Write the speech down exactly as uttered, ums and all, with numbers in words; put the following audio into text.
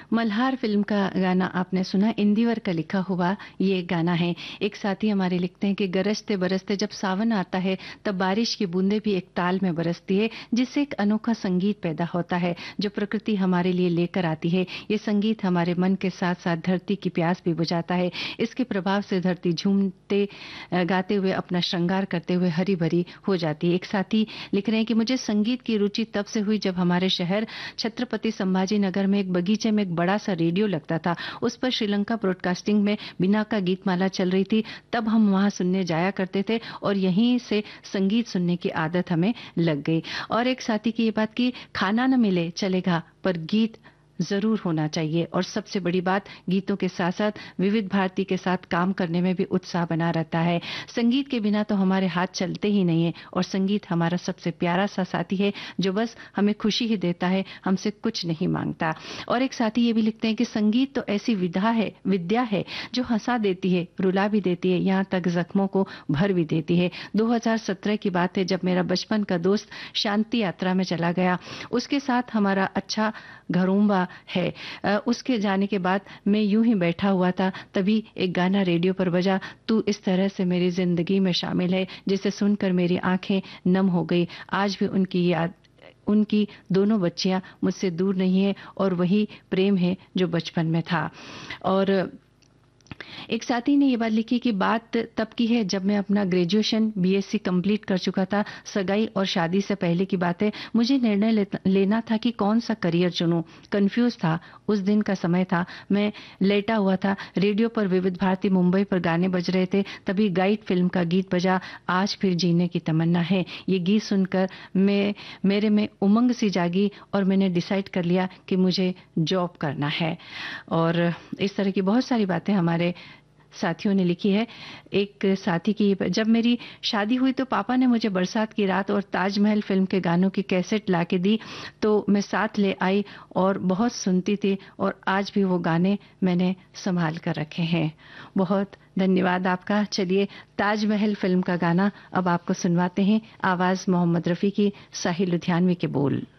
Malhar film का गाना आपने सुना, इंदिवर का लिखा हुआ ये गाना है। एक साथी हमारे लिखते हैं कि गरजते बरसते जब सावन आता है तब बारिश की बूंदें भी एक ताल में बरसती है, जिससे एक अनोखा संगीत पैदा होता है जो प्रकृति हमारे लिए लेकर आती है। ये संगीत हमारे मन के साथ साथ धरती की प्यास भी बुझाता है। इसके प्रभाव से धरती झूमते गाते हुए अपना श्रृंगार करते हुए हरी भरी हो जाती है। एक साथी लिख रहे हैं कि मुझे संगीत की रुचि तब से हुई जब हमारे शहर छत्रपति संभाजी नगर में एक बगीचे में एक बड़ा सा रेडियो लगता था। उस पर श्रीलंका ब्रॉडकास्टिंग में बिना का गीत माला चल रही थी। तब हम वहां सुनने जाया करते थे और यहीं से संगीत सुनने की आदत हमें लग गई। और एक साथी की ये बात कि खाना न मिले चलेगा पर गीत जरूर होना चाहिए। और सबसे बड़ी बात, गीतों के साथ साथ विविध भारती के साथ काम करने में भी उत्साह बना रहता है। संगीत के बिना तो हमारे हाथ चलते ही नहीं है और संगीत हमारा सबसे प्यारा सा साथी है जो बस हमें खुशी ही देता है, हमसे कुछ नहीं मांगता। और एक साथी ये भी लिखते हैं कि संगीत तो ऐसी विधा है विद्या है जो हंसा देती है, रुला भी देती है, यहाँ तक जख्मों को भर भी देती है। दो हज़ार सत्रह की बात है जब मेरा बचपन का दोस्त शांति यात्रा में चला गया। उसके साथ हमारा अच्छा घरूंबा है। उसके जाने के बाद मैं यूं ही बैठा हुआ था, तभी एक गाना रेडियो पर बजा, तू इस तरह से मेरी जिंदगी में शामिल है, जिसे सुनकर मेरी आंखें नम हो गई। आज भी उनकी याद, उनकी दोनों बच्चियां मुझसे दूर नहीं है और वही प्रेम है जो बचपन में था। और एक साथी ने ये बात लिखी कि बात तब की है जब मैं अपना ग्रेजुएशन बीएससी कंप्लीट कर चुका था। सगाई और शादी से पहले की बात है। मुझे निर्णय ले, लेना था कि कौन सा करियर चुनूं। कंफ्यूज था। उस दिन का समय था, मैं लेटा हुआ था, रेडियो पर विविध भारती मुंबई पर गाने बज रहे थे। तभी गाइड फिल्म का गीत बजा, आज फिर जीने की तमन्ना है। ये गीत सुनकर मैं मेरे में उमंग सी जागी और मैंने डिसाइड कर लिया कि मुझे जॉब करना है। और इस तरह की बहुत सारी बातें हमारे साथियों ने लिखी है। एक साथी की, जब मेरी शादी हुई तो पापा ने मुझे बरसात की रात और ताजमहल फिल्म के गानों की कैसेट लाके दी, तो मैं साथ ले आई और बहुत सुनती थी और आज भी वो गाने मैंने संभाल कर रखे हैं। बहुत धन्यवाद आपका। चलिए ताजमहल फिल्म का गाना अब आपको सुनवाते हैं। आवाज मोहम्मद रफी की, साहिल लुधियानवी के बोल।